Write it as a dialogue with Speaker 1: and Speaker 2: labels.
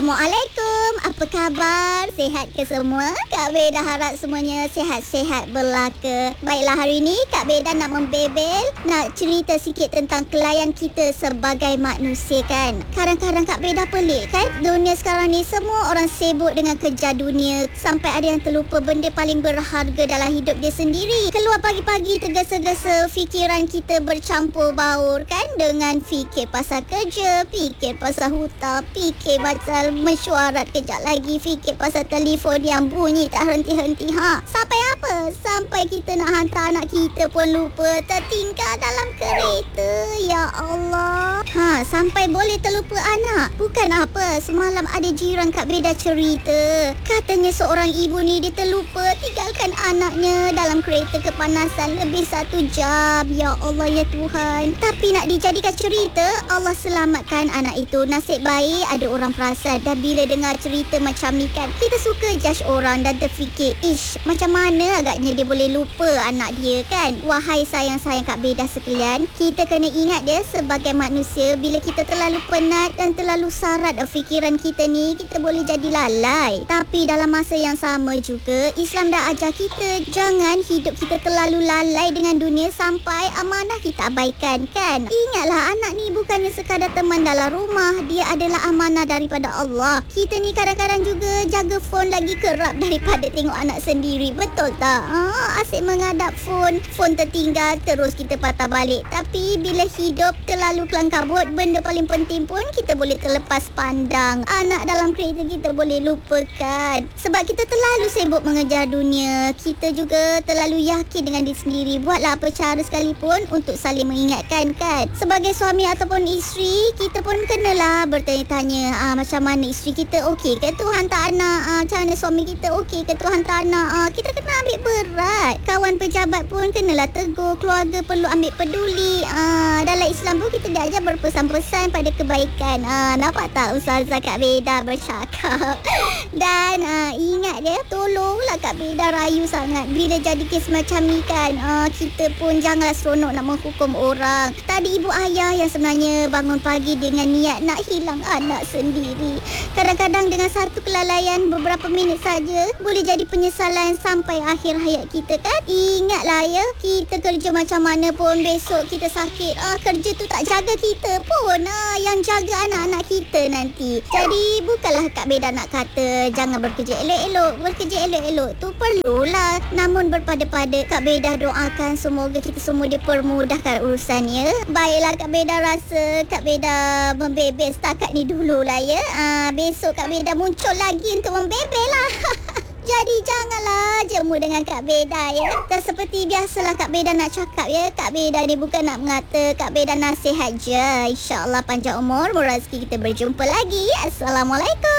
Speaker 1: Assalamualaikum. Apa khabar? Sihat ke semua? Kak Beda harap semuanya sihat-sihat belaka. Baiklah, hari ini Kak Beda nak membebel, nak cerita sikit tentang kelayan kita sebagai manusia kan. Kadang-kadang Kak Beda pelik kan? Dunia sekarang ni semua orang sibuk dengan kejar dunia, sampai ada yang terlupa benda paling berharga dalam hidup dia sendiri. Keluar pagi-pagi tergesa-gesa, fikiran kita bercampur baur kan, dengan fikir pasal kerja, fikir pasal hutang, fikir pasal mesyuarat, kejap lagi fikir pasal telefon yang bunyi tak henti-henti. Sampai apa? Sampai kita nak hantar anak kita pun lupa, tertinggal dalam kereta. Ya Allah. Sampai boleh terlupa anak. Bukan apa, semalam ada jiran Kak Beda cerita, katanya seorang ibu ni dia terlupa tinggalkan anaknya dalam kereta kepanasan lebih 1 jam. Ya Allah, ya Tuhan. Tapi nak dijadikan cerita, Allah selamatkan anak itu. Nasib baik ada orang perasan. Dan bila dengar cerita macam ni kan, kita suka judge orang dan terfikir, ish, macam mana agaknya dia boleh lupa anak dia kan. Wahai sayang-sayang Kak Beda sekalian, kita kena ingat dia sebagai manusia, bila kita terlalu penat dan terlalu sarat fikiran kita ni, kita boleh jadi lalai. Tapi dalam masa yang sama juga, Islam dah ajar kita jangan hidup kita terlalu lalai dengan dunia sampai amanah kita abaikan kan. Ingatlah, anak ni bukannya sekadar teman dalam rumah, dia adalah amanah daripada Allah. Kita ni kadang-kadang juga jaga phone lagi kerap daripada tengok anak sendiri. Betul tak? Asyik menghadap phone tertinggal, terus kita patah balik. Tapi bila hidup terlalu kelang kabut, benda paling penting pun kita boleh terlepas pandang. Anak dalam kereta kita boleh lupakan. Sebab kita terlalu sibuk mengejar dunia. Kita juga terlalu yakin dengan diri sendiri. Buatlah apa cara sekalipun untuk saling mengingatkan kan. Sebagai suami ataupun isteri, kita pun kenalah bertanya-tanya, macam mana isteri kita okey ke tu hantar anak, macam mana suami kita okey ke tu hantar anak. Kita kena ambil berat. Kawan pejabat pun kenalah tegur. Keluarga perlu ambil peduli. Dalam Islam pun kita diajar berpesan-pesan pada kebaikan. Nampak tak Ustazah Kak Beda bercakap. Dan ingat dia, tolonglah Kak Beda rayu sangat. Bila jadi kes macam ni kan, kita pun janganlah seronok nak menghukum orang. Tadi ibu ayah yang sebenarnya bangun pagi dengan niat nak hilang anak sendiri. Kadang-kadang dengan satu kelalaian beberapa minit saja boleh jadi penyesalan sampai akhir hayat kita kan. Ingatlah ya, kita kerja macam mana pun, besok kita sakit, kerja tu tak jaga kita pun, yang jaga anak-anak kita nanti. Jadi bukanlah Kak Beda nak kata jangan bekerja elok-elok. Bekerja elok-elok tu perlulah, namun berpada-pada Kak Beda doakan semoga kita semua dipermudahkan urusannya. Baiklah, Kak Beda rasa Kak Beda membebel setakat ni dululah ya. Besok Kak Beda muncul lagi untuk membebel lah. Jadi janganlah jemu dengan Kak Beda ya. Dan seperti biasalah Kak Beda nak cakap ya, Kak Beda ni bukan nak mengata, Kak Beda nasihat je. InsyaAllah panjang umur, murah rezeki, kita berjumpa lagi. Assalamualaikum.